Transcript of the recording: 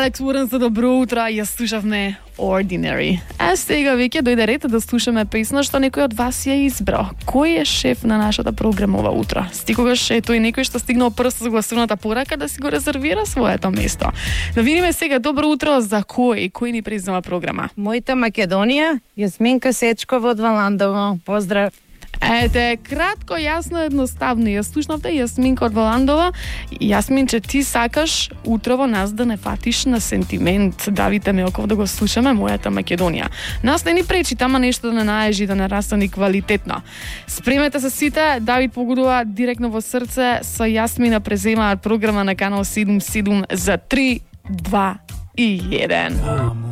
Алекс Уорен за добро утро, ја слушавме Ordinary. А сега веќе дојде ред да слушаме песна што некој од вас ја избрал. Кој е шеф на нашата програма ова утро? Стигуваш е тој некој што стигнал прв со гласовната порака да си го резервира своето место. Да видиме сега добро утро за кој ни признава програма. Мојта Македонија, Јасминка Сечкова од Валандово. Поздрав. Ете, кратко, јасно, едноставно. Ја слушнавте Јасминка од Валандова. Јасминче, ти сакаш утрово нас да не фатиш на сентимент. Давите Мелков да го слушаме, мојата Македонија. Нас не ни пречи тама нешто да не наежи, да не растани квалитетно. Спремете се сите, Давид погодува директно во срце, со Јасмина преземаат програма на канал 77 за 3, 2 и 1.